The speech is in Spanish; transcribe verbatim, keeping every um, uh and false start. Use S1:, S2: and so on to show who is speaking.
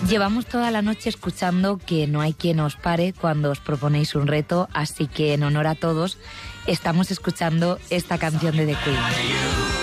S1: Llevamos toda la noche escuchando que no hay quien os pare cuando os proponéis un reto, así que en honor a todos estamos escuchando esta canción de The Queen.